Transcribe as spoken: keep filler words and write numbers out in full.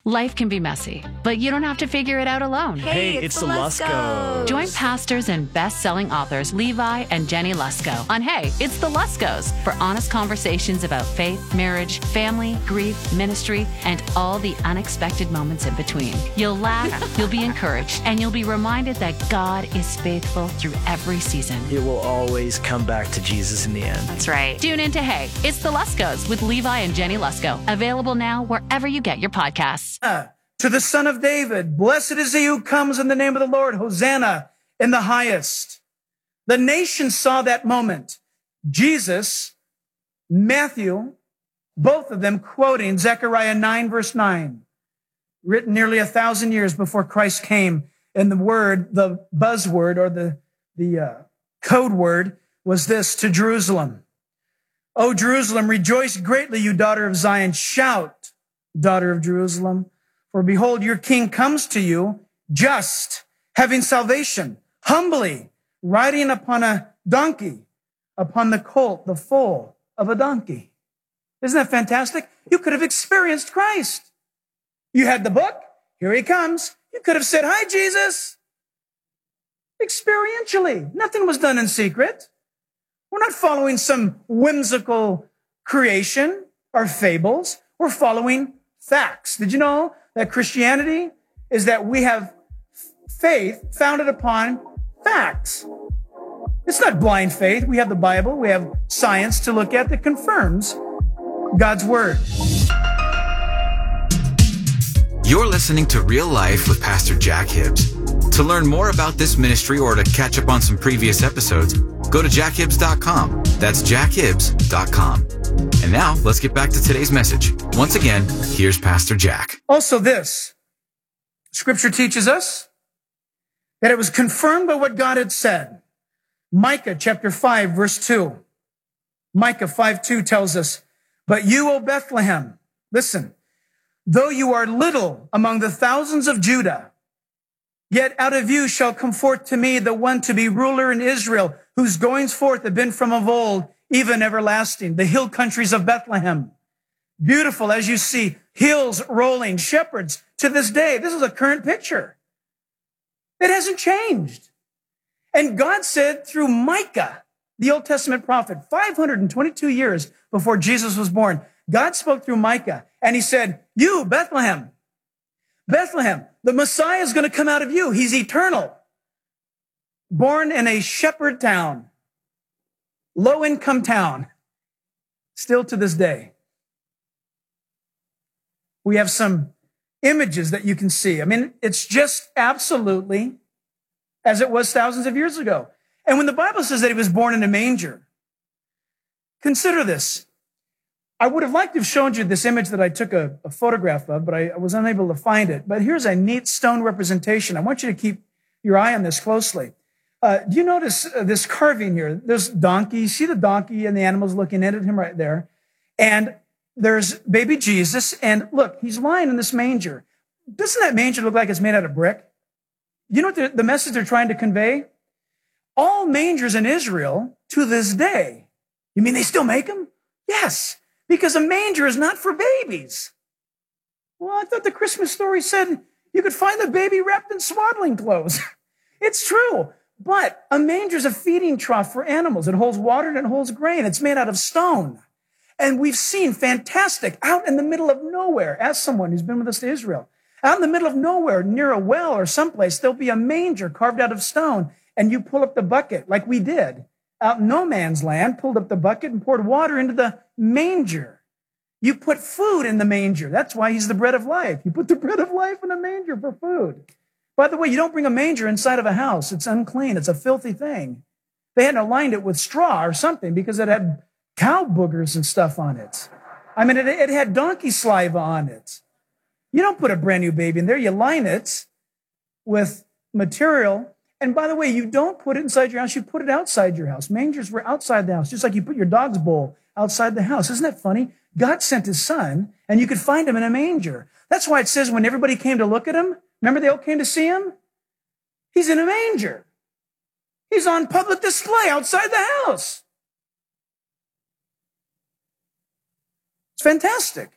Life can be messy, but you don't have to figure it out alone. Hey, Hey, it's, it's the the Luskos. Join pastors and best-selling authors Levi and Jenny Lusko on Hey, It's the Luskos for honest conversations about faith, marriage, family, grief, ministry, and all the unexpected moments in between. You'll laugh, you'll be encouraged, and you'll be reminded that God is faithful through every season. It will always come back to Jesus in the end. That's right. Tune in to Hey, It's the Luskos with Levi and Jenny Lusko. Available now wherever you get your podcasts. To the Son of David, blessed is he who comes in the name of the Lord. Hosanna in the highest. The nation saw that moment. Jesus, Matthew, both of them quoting Zechariah nine, verse nine, written nearly a thousand years before Christ came. And the word, the buzzword or the, the uh, code word was this to Jerusalem. O Jerusalem, rejoice greatly, you daughter of Zion. Shout, daughter of Jerusalem. For behold, your king comes to you just, having salvation, humbly, riding upon a donkey, upon the colt, the foal of a donkey. Isn't that fantastic? You could have experienced Christ. You had the book. Here he comes. You could have said, hi, Jesus. Experientially. Nothing was done in secret. We're not following some whimsical creation or fables. We're following facts. Did you know that Christianity is that we have faith founded upon facts? It's not blind faith. We have the Bible. We have science to look at that confirms God's word. You're listening to Real Life with Pastor Jack Hibbs. To learn more about this ministry or to catch up on some previous episodes, go to jack hibbs dot com. That's jack hibbs dot com. And now, let's get back to today's message. Once again, here's Pastor Jack. Also this, Scripture teaches us that it was confirmed by what God had said. Micah chapter five, verse two. Micah five two tells us, but you, O Bethlehem, listen, though you are little among the thousands of Judah, yet out of you shall come forth to me the one to be ruler in Israel, whose goings forth have been from of old, even everlasting, the hill countries of Bethlehem. Beautiful, as you see, hills rolling, shepherds to this day. This is a current picture. It hasn't changed. And God said through Micah, the Old Testament prophet, five hundred twenty-two years before Jesus was born, God spoke through Micah, and he said, you, Bethlehem, Bethlehem, the Messiah is going to come out of you. He's eternal. Born in a shepherd town, low-income town, still to this day. We have some images that you can see. I mean, it's just absolutely as it was thousands of years ago. And when the Bible says that he was born in a manger, consider this. I would have liked to have shown you this image that I took a, a photograph of, but I, I was unable to find it. But here's a neat stone representation. I want you to keep your eye on this closely. Uh, do you notice uh, this carving here? There's donkey. See the donkey and the animals looking at him right there. And there's baby Jesus. And look, he's lying in this manger. Doesn't that manger look like it's made out of brick? You know what the, the message they're trying to convey? All mangers in Israel to this day. You mean they still make them? Yes, because a manger is not for babies. Well, I thought the Christmas story said you could find the baby wrapped in swaddling clothes. It's true. But a manger is a feeding trough for animals. It holds water and it holds grain. It's made out of stone. And we've seen fantastic out in the middle of nowhere, as someone who's been with us to Israel, out in the middle of nowhere near a well or someplace, there'll be a manger carved out of stone. And you pull up the bucket like we did out in no man's land, pulled up the bucket and poured water into the manger. You put food in the manger. That's why he's the bread of life. You put the bread of life in a manger for food. By the way, you don't bring a manger inside of a house. It's unclean. It's a filthy thing. They hadn't aligned it with straw or something because it had cow boogers and stuff on it. I mean, it, it had donkey saliva on it. You don't put a brand new baby in there. You line it with material. And by the way, you don't put it inside your house. You put it outside your house. Mangers were outside the house, just like you put your dog's bowl outside the house. Isn't that funny? God sent his son, and you could find him in a manger. That's why it says when everybody came to look at him, remember they all came to see him? He's in a manger. He's on public display outside the house. It's fantastic.